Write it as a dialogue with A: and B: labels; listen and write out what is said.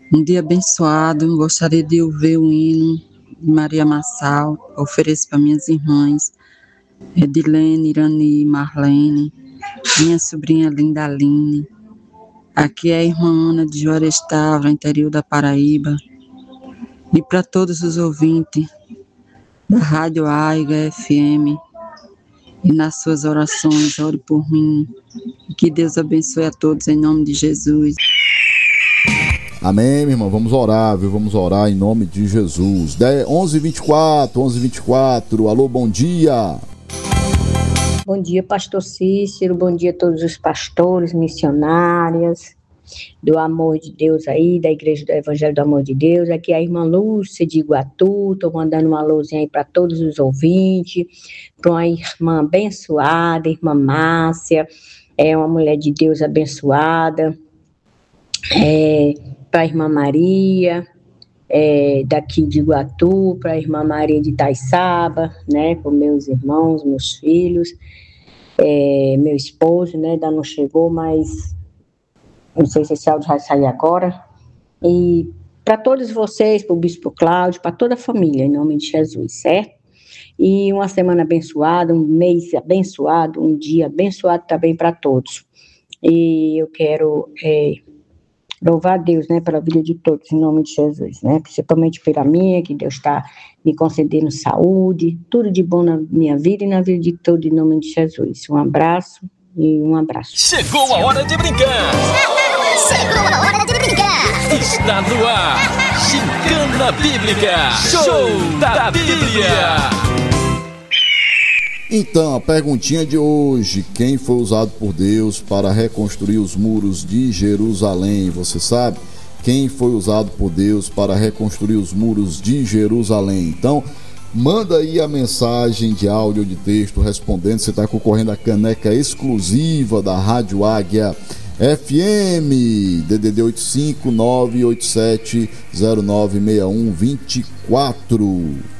A: Um dia abençoado. Gostaria de ouvir o hino de Maria Massal. Ofereço para minhas irmãs, Edilene, Irani, Marlene, minha sobrinha linda Aline. Aqui é a irmã Ana de Juarez Távora, interior da Paraíba. E para todos os ouvintes da Rádio Aiga FM, e nas suas orações, ore por mim. E que Deus abençoe a todos, em nome de Jesus.
B: Amém, minha irmã. Vamos orar, viu? Vamos orar em nome de Jesus. 11h24. Alô, bom dia.
C: Bom dia, pastor Cícero. Bom dia a todos os pastores, missionárias do Amor de Deus aí, da Igreja do Evangelho do Amor de Deus. Aqui é a irmã Lúcia de Iguatu. Estou mandando uma luzinha aí para todos os ouvintes, para uma irmã abençoada, irmã Márcia, é uma mulher de Deus abençoada, para a irmã Maria, daqui de Iguatu, para a irmã Maria de Itaiçaba, né, com meus irmãos, meus filhos, meu esposo, né, ainda não chegou, mas não sei se esse áudio vai sair agora. E para todos vocês, para o Bispo Cláudio, para toda a família, em nome de Jesus, certo? E uma semana abençoada, um mês abençoado, um dia abençoado também para todos. E eu quero louvar a Deus, né, pela vida de todos, em nome de Jesus, né, principalmente pela minha, que Deus está me concedendo saúde, tudo de bom na minha vida e na vida de todos, em nome de Jesus. Um abraço e um abraço.
D: Chegou a hora de brincar!
E: Chegou a hora de brincar!
D: Está no ar! Gincana Bíblica! Show da Bíblia!
B: Então, a perguntinha de hoje: quem foi usado por Deus para reconstruir os muros de Jerusalém? Você sabe? Quem foi usado por Deus para reconstruir os muros de Jerusalém? Então, manda aí a mensagem de áudio ou de texto respondendo. Você está concorrendo à caneca exclusiva da Rádio Águia FM, DDD 85 987 0961 24.